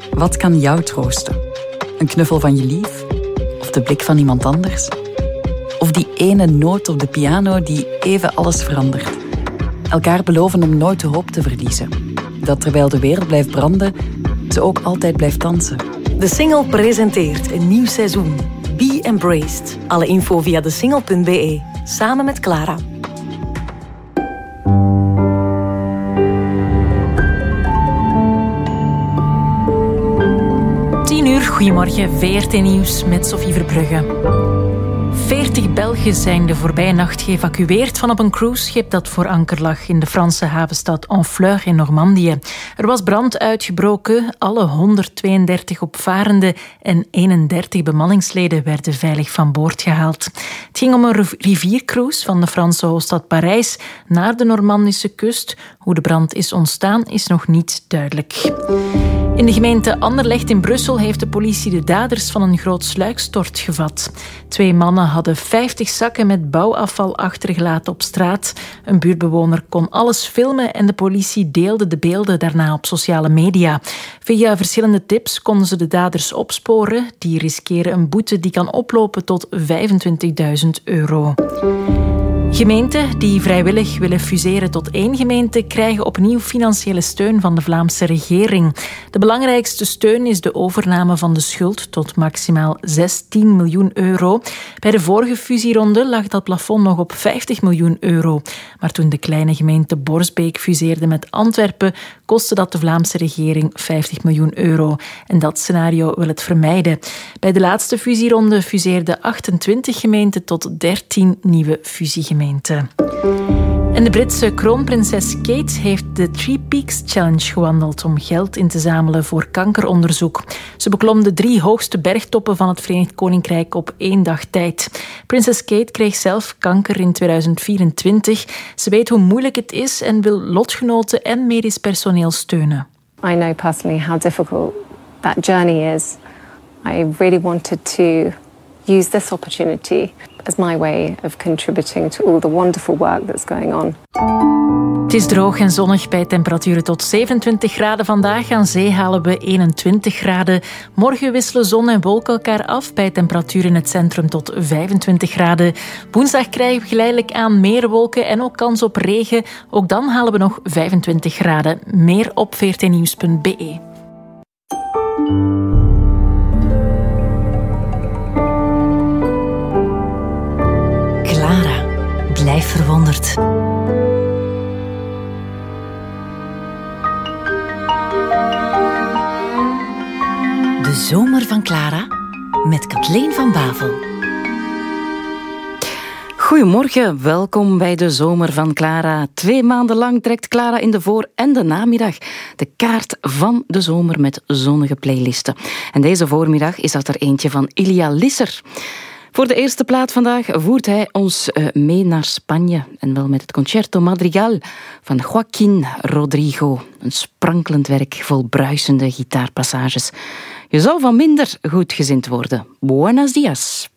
Wat kan jou troosten? Een knuffel van je lief? Of de blik van iemand anders? Of die ene noot op de piano die even alles verandert? Elkaar beloven om nooit de hoop te verliezen. Dat terwijl de wereld blijft branden, ze ook altijd blijft dansen. De Single presenteert een nieuw seizoen. Be Embraced. Alle info via desingle.be. Samen met Clara. Goedemorgen, VRT Nieuws met Sophie Verbrugge. 40 Belgen zijn de voorbije nacht geëvacueerd van op een cruiseschip dat voor anker lag in de Franse havenstad Honfleur in Normandië. Er was brand uitgebroken, alle 132 opvarenden en 31 bemanningsleden werden veilig van boord gehaald. Het ging om een riviercruise van de Franse hoofdstad Parijs naar de Normandische kust. Hoe de brand is ontstaan is nog niet duidelijk. In de gemeente Anderlecht in Brussel heeft de politie de daders van een groot sluikstort gevat. 2 mannen hadden 50 zakken met bouwafval achtergelaten op straat. Een buurtbewoner kon alles filmen en de politie deelde de beelden daarna op sociale media. Via verschillende tips konden ze de daders opsporen. Die riskeren een boete die kan oplopen tot €25.000. Gemeenten die vrijwillig willen fuseren tot 1 gemeente krijgen opnieuw financiële steun van de Vlaamse regering. De belangrijkste steun is de overname van de schuld tot maximaal €16 miljoen. Bij de vorige fusieronde lag dat plafond nog op €50 miljoen. Maar toen de kleine gemeente Borsbeek fuseerde met Antwerpen, kostte dat de Vlaamse regering €50 miljoen. En dat scenario wil het vermijden. Bij de laatste fusieronde fuseerden 28 gemeenten tot 13 nieuwe fusiegemeenten. En de Britse kroonprinses Kate heeft de Three Peaks Challenge gewandeld om geld in te zamelen voor kankeronderzoek. Ze beklom de 3 hoogste bergtoppen van het Verenigd Koninkrijk op 1 dag tijd. Prinses Kate kreeg zelf kanker in 2024. Ze weet hoe moeilijk het is en wil lotgenoten en medisch personeel steunen. I know personally how difficult that journey is. I really wanted to use this opportunity as my way of contributing to all the wonderful work that's going on. Het is droog en zonnig bij temperaturen tot 27 graden vandaag. Aan zee halen we 21 graden. Morgen wisselen zon en wolken elkaar af bij temperaturen in het centrum tot 25 graden. Woensdag krijgen we geleidelijk aan meer wolken en ook kans op regen. Ook dan halen we nog 25 graden. Meer op vrtnieuws.be. Clara, blijf verwonderd. De zomer van Clara met Kathleen van Bavel. Goedemorgen, welkom bij de zomer van Clara. 2 maanden lang trekt Clara in de voor- en de namiddag de kaart van de zomer met zonnige playlisten. En deze voormiddag is dat er eentje van Ilja Lisser. Voor de eerste plaat vandaag voert hij ons mee naar Spanje. En wel met het Concerto Madrigal van Joaquín Rodrigo. Een sprankelend werk vol bruisende gitaarpassages. Je zou van minder goedgezind worden. Buenos días.